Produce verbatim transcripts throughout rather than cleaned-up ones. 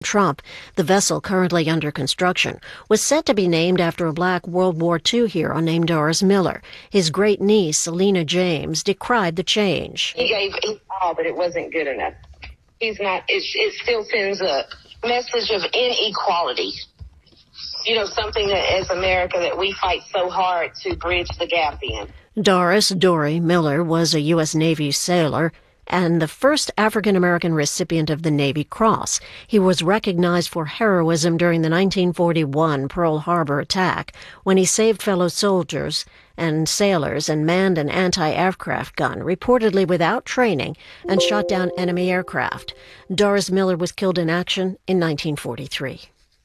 Trump. The vessel, currently under construction, was set to be named after a black World War Two hero named Doris Miller. His great-niece, Selena James, decried the change. He gave his all, but it wasn't good enough. He's not, it, it still sends a message of inequality. You know, something that as America that we fight so hard to bridge the gap in. Doris Dory Miller was a U S Navy sailor and the first African-American recipient of the Navy Cross. He was recognized for heroism during the nineteen forty-one Pearl Harbor attack when he saved fellow soldiers and sailors and manned an anti-aircraft gun, reportedly without training, and shot down enemy aircraft. Doris Miller was killed in action in nineteen forty-three.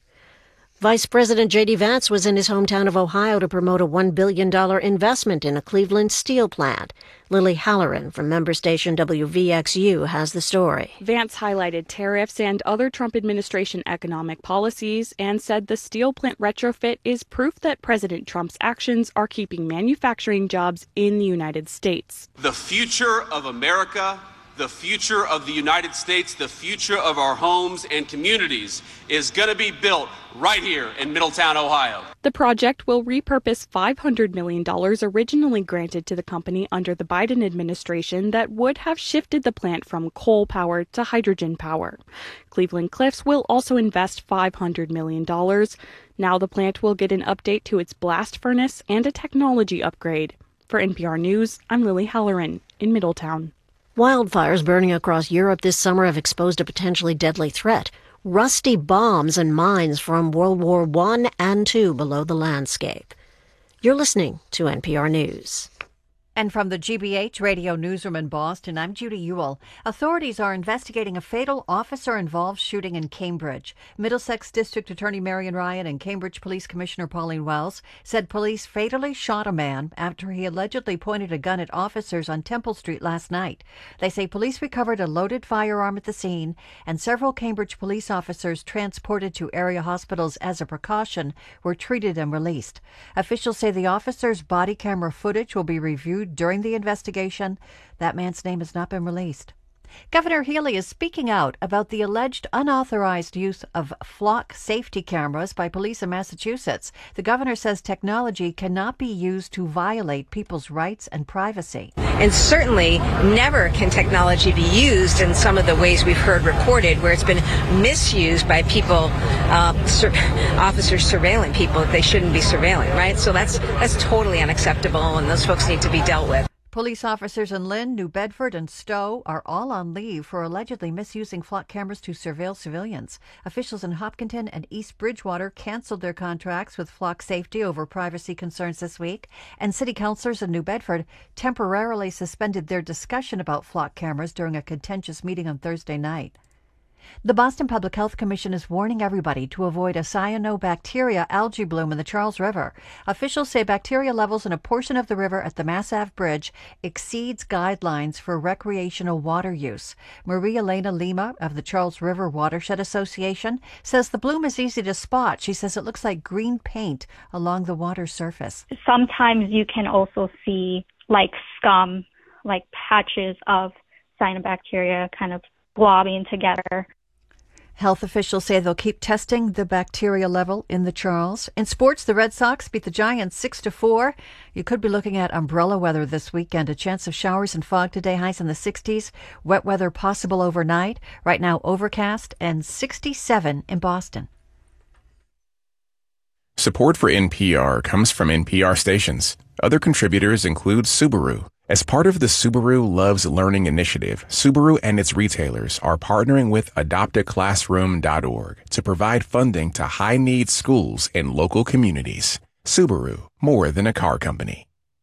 Vice President J D. Vance was in his hometown of Ohio to promote a one billion dollars investment in a Cleveland steel plant. Lily Halloran from member station W V X U has the story. Vance highlighted tariffs and other Trump administration economic policies and said the steel plant retrofit is proof that President Trump's actions are keeping manufacturing jobs in the United States. The future of America, the future of the United States, the future of our homes and communities is going to be built right here in Middletown, Ohio. The project will repurpose five hundred million dollars originally granted to the company under the Biden administration that would have shifted the plant from coal power to hydrogen power. Cleveland Cliffs will also invest five hundred million dollars. Now the plant will get an update to its blast furnace and a technology upgrade. For N P R News, I'm Lily Halloran in Middletown. Wildfires burning across Europe this summer have exposed a potentially deadly threat. Rusty bombs and mines from World War One and Two below the landscape. You're listening to N P R News. And from the G B H Radio Newsroom in Boston, I'm Judy Ewell. Authorities are investigating a fatal officer-involved shooting in Cambridge. Middlesex District Attorney Marion Ryan and Cambridge Police Commissioner Pauline Wells said police fatally shot a man after he allegedly pointed a gun at officers on Temple Street last night. They say police recovered a loaded firearm at the scene, and several Cambridge police officers transported to area hospitals as a precaution were treated and released. Officials say the officer's body camera footage will be reviewed during the investigation. That man's name has not been released. Governor Healy is speaking out about the alleged unauthorized use of flock safety cameras by police in Massachusetts. The governor says technology cannot be used to violate people's rights and privacy. And certainly never can technology be used in some of the ways we've heard reported where it's been misused by people, uh, sur- officers surveilling people that they shouldn't be surveilling, right? So that's that's totally unacceptable, and those folks need to be dealt with. Police officers in Lynn, New Bedford, and Stowe are all on leave for allegedly misusing flock cameras to surveil civilians. Officials in Hopkinton and East Bridgewater canceled their contracts with flock safety over privacy concerns this week, and city councilors in New Bedford temporarily suspended their discussion about flock cameras during a contentious meeting on Thursday night. The Boston Public Health Commission is warning everybody to avoid a cyanobacteria algae bloom in the Charles River. Officials say bacteria levels in a portion of the river at the Mass Ave Bridge exceeds guidelines for recreational water use. Maria Elena Lima of the Charles River Watershed Association says the bloom is easy to spot. She says it looks like green paint along the water surface. Sometimes you can also see like scum, like patches of cyanobacteria kind of blobbing together. Health officials say they'll keep testing the bacteria level in the Charles. In sports, the Red Sox beat the Giants six to four. You could be looking at umbrella weather this weekend. A chance of showers and fog today, highs in the sixties. Wet weather possible overnight. Right now, overcast and sixty-seven in Boston. Support for N P R comes from N P R stations. Other contributors include Subaru. As part of the Subaru Loves Learning initiative, Subaru and its retailers are partnering with adopt a classroom dot org to provide funding to high-need schools in local communities. Subaru, more than a car company.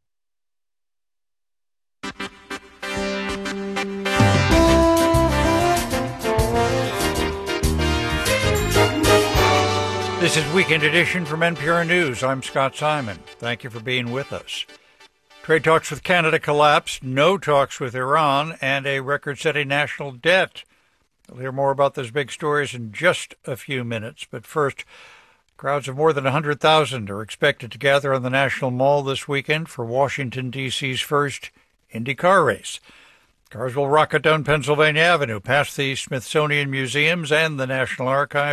This is Weekend Edition from N P R News. I'm Scott Simon. Thank you for being with us. Trade talks with Canada collapsed, no talks with Iran, and a record-setting national debt. We'll hear more about those big stories in just a few minutes. But first, crowds of more than one hundred thousand are expected to gather on the National Mall this weekend for Washington, D C's first IndyCar race. Cars will rocket down Pennsylvania Avenue, past the Smithsonian Museums and the National Archives.